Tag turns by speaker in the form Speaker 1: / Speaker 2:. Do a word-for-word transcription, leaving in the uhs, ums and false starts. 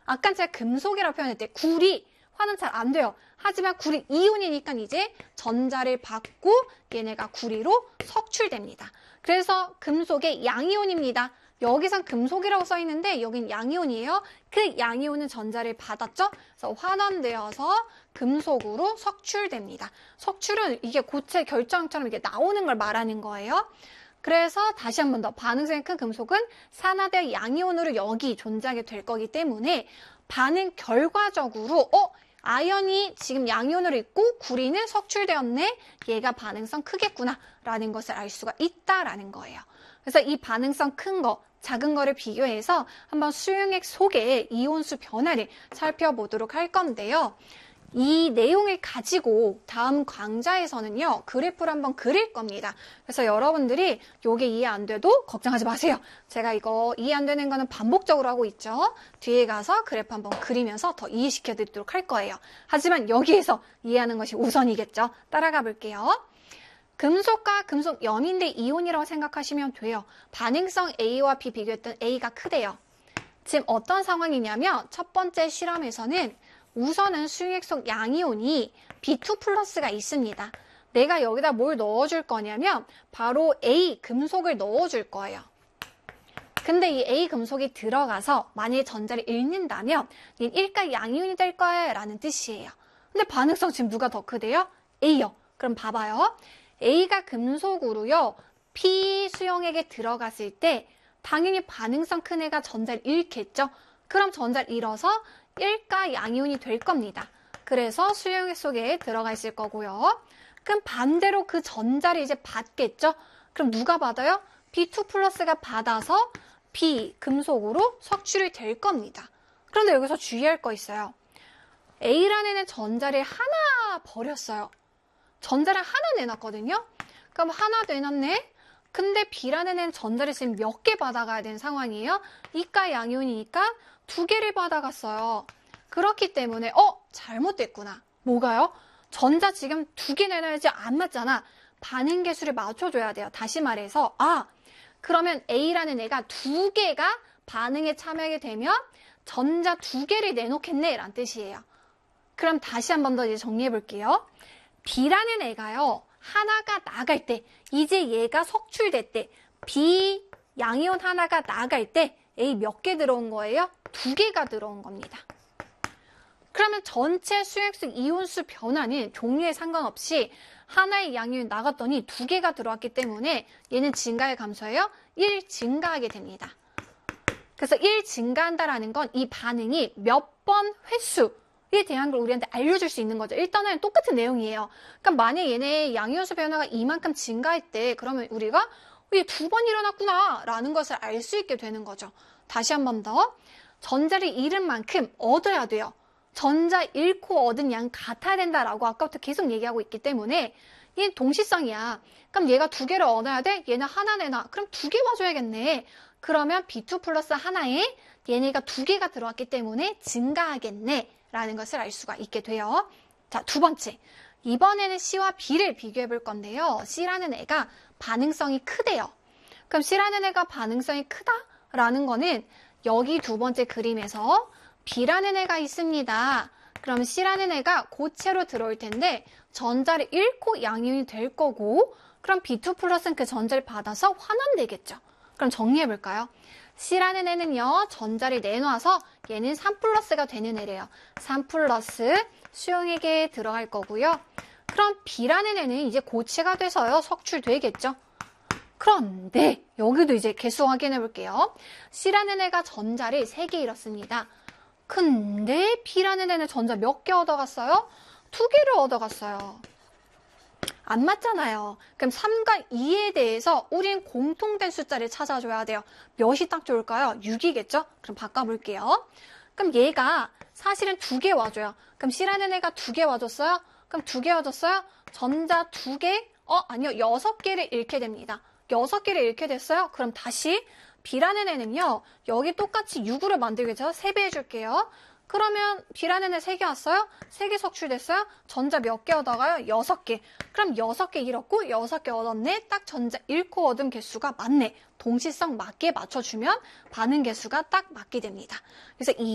Speaker 1: 아까 제가 금속이라고 표현했을 때 구리, 화는 잘 안 돼요. 하지만 구리 이온이니까 이제 전자를 받고 얘네가 구리로 석출됩니다. 그래서 금속의 양이온입니다. 여기선 금속이라고 써 있는데 여긴 양이온이에요. 그 양이온은 전자를 받았죠. 그래서 환원되어서 금속으로 석출됩니다. 석출은 이게 고체 결정처럼 이렇게 나오는 걸 말하는 거예요. 그래서 다시 한 번 더 반응성이 큰 금속은 산화되어 양이온으로 여기 존재하게 될 거기 때문에 반응 결과적으로 어? 아연이 지금 양이온으로 있고 구리는 석출되었네. 얘가 반응성 크겠구나 라는 것을 알 수가 있다라는 거예요. 그래서 이 반응성 큰 거, 작은 거를 비교해서 한번 수용액 속의 이온수 변화를 살펴보도록 할 건데요. 이 내용을 가지고 다음 강좌에서는요, 그래프를 한번 그릴 겁니다. 그래서 여러분들이 요게 이해 안 돼도 걱정하지 마세요. 제가 이거 이해 안 되는 거는 반복적으로 하고 있죠. 뒤에 가서 그래프 한번 그리면서 더 이해시켜 드리도록 할 거예요. 하지만 여기에서 이해하는 것이 우선이겠죠. 따라가 볼게요. 금속과 금속 염인대 이온이라고 생각하시면 돼요. 반응성 A와 B 비교했던 A가 크대요. 지금 어떤 상황이냐면 첫 번째 실험에서는 우선은 수용액 속 양이온이 비 투 플러스가 있습니다. 내가 여기다 뭘 넣어줄 거냐면 바로 A 금속을 넣어줄 거예요. 근데 이 A 금속이 들어가서 만약에 전자를 잃는다면 얘는 일가 양이온이 될 거야 라는 뜻이에요. 근데 반응성 지금 누가 더 크대요? A요. 그럼 봐봐요. A가 금속으로요. P 수용액에 들어갔을 때 당연히 반응성 큰 애가 전자를 잃겠죠. 그럼 전자를 잃어서 일가 양이온이 될 겁니다. 그래서 수용액 속에 들어가 있을 거고요. 그럼 반대로 그 전자를 이제 받겠죠. 그럼 누가 받아요? 비 투 플러스가 받아서 B 금속으로 석출이 될 겁니다. 그런데 여기서 주의할 거 있어요. A라는 애는 전자를 하나 버렸어요. 전자를 하나 내놨거든요. 그럼 하나 내놨네. 근데 B라는 애는 전자를 지금 몇 개 받아가야 되는 상황이에요. 이가 양이온이니까 두 개를 받아갔어요. 그렇기 때문에 어? 잘못됐구나. 뭐가요? 전자 지금 두 개 내놔야지 안 맞잖아. 반응 개수를 맞춰줘야 돼요. 다시 말해서 아 그러면 A라는 애가 두 개가 반응에 참여하게 되면 전자 두 개를 내놓겠네 라는 뜻이에요. 그럼 다시 한 번 더 이제 정리해 볼게요. B라는 애가요. 하나가 나갈 때 이제 얘가 석출됐대. B 양이온 하나가 나갈 때 A 몇 개 들어온 거예요? 두 개가 들어온 겁니다. 그러면 전체 수용액 이온수 변화는 종류에 상관없이 하나의 양이온이 나갔더니 두 개가 들어왔기 때문에 얘는 증가해 감소해요? 일 증가하게 됩니다. 그래서 일 증가한다라는 건 이 반응이 몇 번 횟수에 대한 걸 우리한테 알려줄 수 있는 거죠. 일단은 똑같은 내용이에요. 그러니까 만약 얘네 양이온수 변화가 이만큼 증가했대. 그러면 우리가 얘 두 번 일어났구나 라는 것을 알 수 있게 되는 거죠. 다시 한 번 더. 전자를 잃은 만큼 얻어야 돼요. 전자 잃고 얻은 양 같아야 된다라고 아까부터 계속 얘기하고 있기 때문에 얘는 동시성이야. 그럼 얘가 두 개를 얻어야 돼? 얘는 하나 내놔. 그럼 두 개 와줘야겠네. 그러면 비 투 플러스 하나에 얘네가 두 개가 들어왔기 때문에 증가하겠네 라는 것을 알 수가 있게 돼요. 자, 두 번째. 이번에는 C와 B를 비교해 볼 건데요. C라는 애가 반응성이 크대요. 그럼 C라는 애가 반응성이 크다라는 거는 여기 두 번째 그림에서 B라는 애가 있습니다. 그럼 C라는 애가 고체로 들어올 텐데 전자를 잃고 양이온이 될 거고 그럼 비 투 플러스는 그 전자를 받아서 환원되겠죠. 그럼 정리해 볼까요? C라는 애는요. 전자를 내놔서 얘는 삼 플러스가 되는 애래요. 삼 플러스 수용액에 들어갈 거고요. 그럼 B라는 애는 이제 고체가 돼서요. 석출되겠죠. 그런데 여기도 이제 개수 확인해 볼게요. C라는 애가 전자를 세 개 잃었습니다. 근데 B라는 애는 전자 몇 개 얻어갔어요? 두 개를 얻어갔어요. 안 맞잖아요. 그럼 삼과 이에 대해서 우린 공통된 숫자를 찾아줘야 돼요. 몇이 딱 좋을까요? 육이겠죠? 그럼 바꿔볼게요. 그럼 얘가 사실은 두 개 와줘요. 그럼 C라는 애가 두 개 와줬어요? 그럼 두 개 와줬어요? 전자 두 개? 어, 아니요. 여섯 개를 잃게 됩니다. 여섯 개를 잃게 됐어요? 그럼 다시 B라는 애는요. 여기 똑같이 육으로 만들겠죠? 세 배 해줄게요. 그러면 B라는 애 세 개 왔어요? 세 개 석출됐어요? 전자 몇 개 얻어가요? 여섯 개. 그럼 여섯 개 잃었고 여섯 개 얻었네. 딱 전자 잃고 얻은 개수가 맞네. 동시성 맞게 맞춰주면 반응 개수가 딱 맞게 됩니다. 그래서 이